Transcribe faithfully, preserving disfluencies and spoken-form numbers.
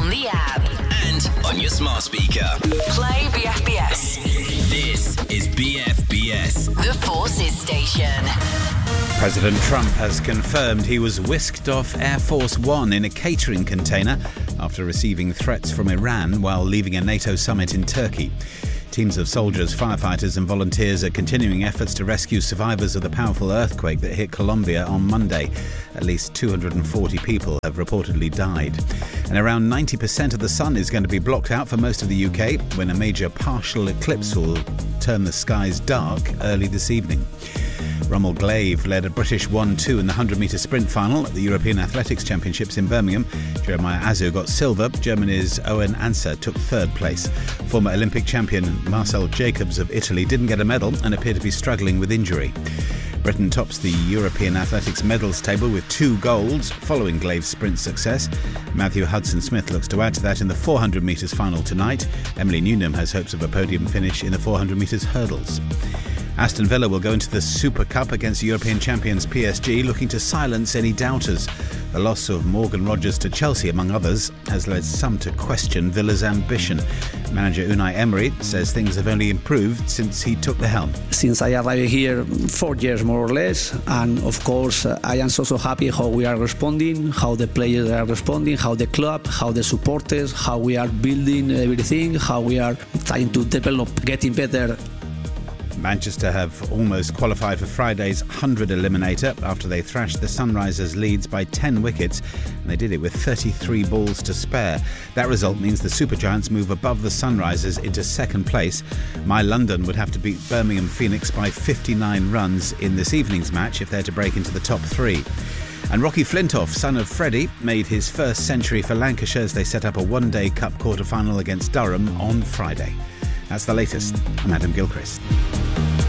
the app and on your smart speaker. Play B F B S. This is B F B S, The Forces Station. President Trump has confirmed he was whisked off Air Force One in a catering container after receiving threats from Iran while leaving a NATO summit in Turkey. Teams of soldiers, firefighters and volunteers are continuing efforts to rescue survivors of the powerful earthquake that hit Colombia on Monday. At least two hundred forty people have reportedly died. And around ninety percent of the sun is going to be blocked out for most of the U K when a major partial eclipse will turn the skies dark early this evening. Rommel Glaive led a British one two in the one hundred metre sprint final at the European Athletics Championships in Birmingham. Jeremiah Azu got silver. Germany's Owen Anser took third place. Former Olympic champion Marcel Jacobs of Italy didn't get a medal and appeared to be struggling with injury. Britain tops the European Athletics medals table with two golds following Glaive's sprint success. Matthew Hudson-Smith looks to add to that in the four hundred metres final tonight. Emily Newnham has hopes of a podium finish in the four hundred metres hurdles. Aston Villa will go into the Super Cup against European champions P S G, looking to silence any doubters. The loss of Morgan Rogers to Chelsea, among others, has led some to question Villa's ambition. Manager Unai Emery says things have only improved since he took the helm. Since I arrived here, four years more or less, and of course uh, I am so so happy how we are responding, how the players are responding, how the club, how the supporters, how we are building everything, how we are trying to develop, getting better. Manchester have almost qualified for Friday's one hundred eliminator after they thrashed the Sunrisers Leeds by ten wickets, and they did it with thirty-three balls to spare. That result means the Supergiants move above the Sunrisers into second place. My London would have to beat Birmingham Phoenix by fifty-nine runs in this evening's match if they're to break into the top three. And Rocky Flintoff, son of Freddie, made his first century for Lancashire as they set up a one-day cup quarter-final against Durham on Friday. That's the latest. I'm Adam Gilchrist.